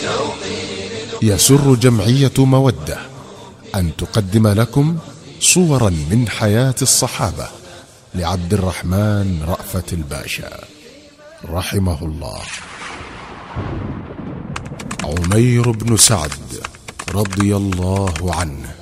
يسر جمعية مودة أن تقدم لكم صورا من حياة الصحابة لعبد الرحمن رأفت الباشا رحمه الله. عمير بن سعد رضي الله عنه.